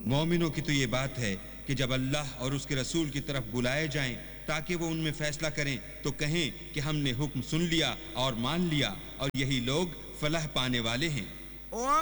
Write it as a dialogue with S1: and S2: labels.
S1: मोमिनों की तो ये बात है कि जब अल्लाह और उसके रसूल की तरफ बुलाए जाएं ताकि वो उनमें फैसला करें तो कहें कि हमने हुक्म सुन लिया और मान लिया और यही लोग फलाह पाने वाले हैं।